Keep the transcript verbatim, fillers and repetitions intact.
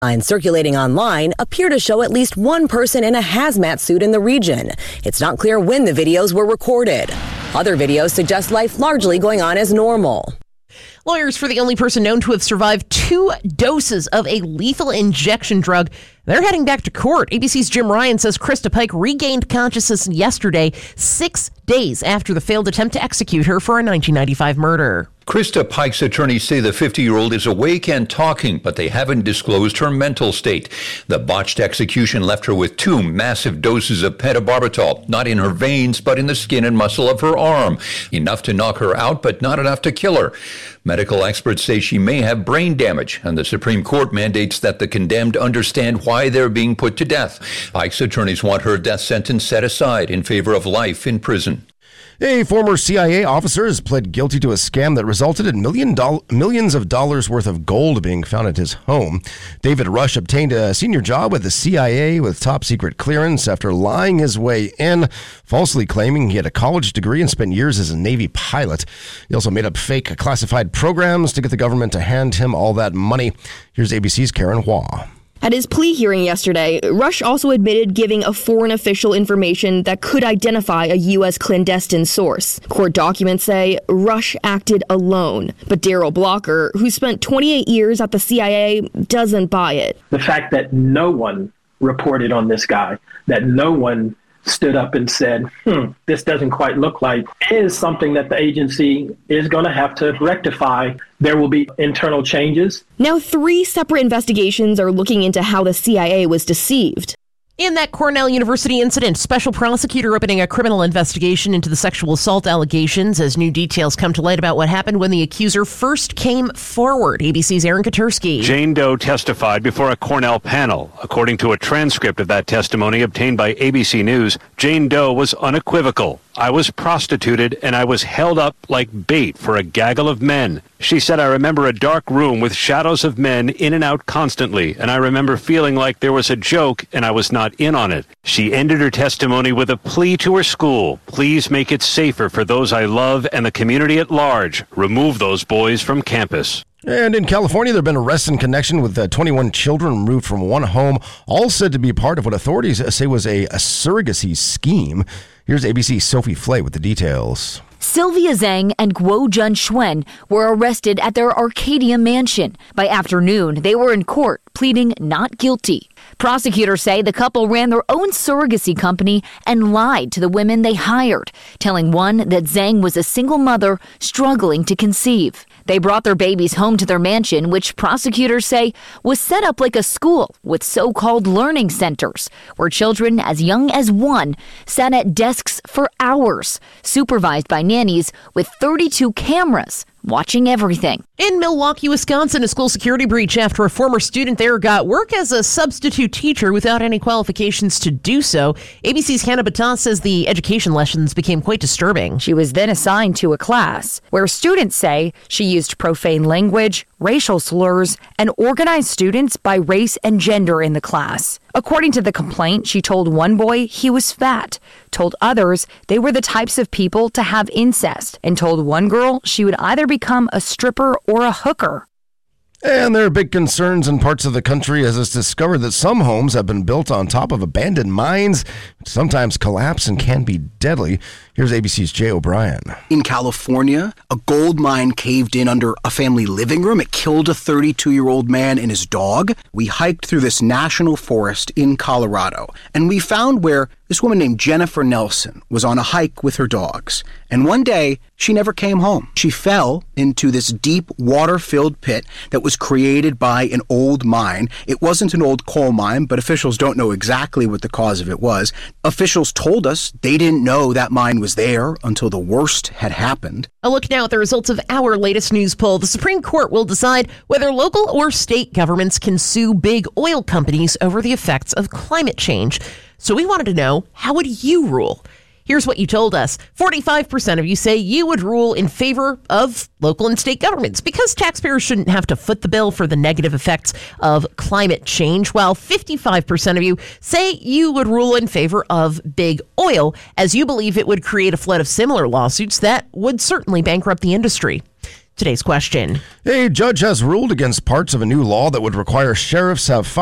Signs circulating online appear to show at least one person in a hazmat suit in the region. It's not clear when the videos were recorded. Other videos suggest life largely going on as normal. Lawyers for the only person known to have survived two doses of a lethal injection drug, they're heading back to court. A B C's Jim Ryan says Krista Pike regained consciousness yesterday, six days after the failed attempt to execute her for a nineteen ninety-five murder. Krista Pike's attorneys say the fifty-year-old is awake and talking, but they haven't disclosed her mental state. The botched execution left her with two massive doses of pentobarbital, not in her veins, but in the skin and muscle of her arm. Enough to knock her out, but not enough to kill her. Medical experts say she may have brain damage, and the Supreme Court mandates that the condemned understand why they're being put to death. Pike's attorneys want her death sentence set aside in favor of life in prison. A former C I A officer has pled guilty to a scam that resulted in million doll- millions of dollars worth of gold being found at his home. David Rush obtained a senior job with the C I A with top secret clearance after lying his way in, falsely claiming he had a college degree and spent years as a Navy pilot. He also made up fake classified programs to get the government to hand him all that money. Here's A B C's Karen Hua. At his plea hearing yesterday, Rush also admitted giving a foreign official information that could identify a U S clandestine source. Court documents say Rush acted alone, but Daryl Blocker, who spent twenty-eight years at the C I A, doesn't buy it. The fact that no one reported on this guy, that no one stood up and said, hmm, this doesn't quite look like, is something that the agency is going to have to rectify. There will be internal changes. Now, three separate investigations are looking into how the C I A was deceived. In that Cornell University incident, special prosecutor opening a criminal investigation into the sexual assault allegations as new details come to light about what happened when the accuser first came forward. A B C's Aaron Katursky. Jane Doe testified before a Cornell panel. According to a transcript of that testimony obtained by A B C News, Jane Doe was unequivocal. I was prostituted and I was held up like bait for a gaggle of men. She said, I remember a dark room with shadows of men in and out constantly, and I remember feeling like there was a joke and I was not in on it. She ended her testimony with a plea to her school. Please make it safer for those I love and the community at large. Remove those boys from campus. And in California, there have been arrests in connection with uh, twenty-one children removed from one home, all said to be part of what authorities say was a, a surrogacy scheme. Here's A B C's Sophie Flay with the details. Sylvia Zhang and Guo Jun Xuan were arrested at their Arcadia mansion. By afternoon, they were in court pleading not guilty. Prosecutors say the couple ran their own surrogacy company and lied to the women they hired, telling one that Zhang was a single mother struggling to conceive. They brought their babies home to their mansion, which prosecutors say was set up like a school with so-called learning centers, where children as young as one sat at desks for hours, supervised by nannies with thirty-two cameras watching everything. In Milwaukee, Wisconsin, a school security breach after a former student there got work as a substitute teacher without any qualifications to do so. A B C's Hannah Batas says the education lessons became quite disturbing. She was then assigned to a class where students say she used profane language, racial slurs, and organized students by race and gender in the class. According to the complaint, she told one boy he was fat, told others they were the types of people to have incest, and told one girl she would either become a stripper or a hooker. And there are big concerns in parts of the country as it's discovered that some homes have been built on top of abandoned mines, which sometimes collapse and can be deadly. Here's A B C's Jay O'Brien. In California, a gold mine caved in under a family living room. It killed a thirty-two-year-old man and his dog. We hiked through this national forest in Colorado, and we found where this woman named Jennifer Nelson was on a hike with her dogs. And one day, she never came home. She fell into this deep water-filled pit that was created by an old mine. It wasn't an old coal mine, but officials don't know exactly what the cause of it was. Officials told us they didn't know that mine was there until the worst had happened. A look now at the results of our latest news poll. The Supreme Court will decide whether local or state governments can sue big oil companies over the effects of climate change. So we wanted to know, how would you rule? Here's what you told us. forty-five percent of you say you would rule in favor of local and state governments because taxpayers shouldn't have to foot the bill for the negative effects of climate change, while fifty-five percent of you say you would rule in favor of big oil, as you believe it would create a flood of similar lawsuits that would certainly bankrupt the industry. Today's question. A judge has ruled against parts of a new law that would require sheriffs have